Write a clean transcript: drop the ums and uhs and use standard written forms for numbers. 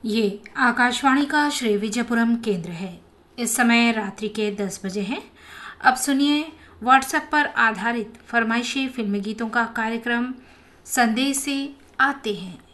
ये आकाशवाणी का श्री विजयपुरम केंद्र है। इस समय रात्रि के 10 बजे हैं। अब सुनिए व्हाट्सएप पर आधारित फरमाइशी फिल्मी गीतों का कार्यक्रम संदेश से आते हैं।